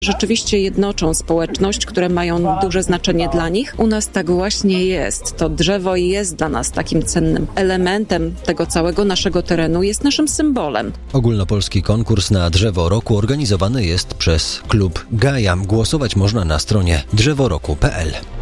rzeczywiście jednoczą społeczność, które mają duże znaczenie dla nich. U nas tak właśnie jest. To drzewo jest dla nas takim cennym elementem tego całego naszego terenu, jest naszym symbolem. Ogólnopolski konkurs na Drzewo Roku organizowany jest przez klub Gaja. Głosować można na stronie drzeworoku.pl.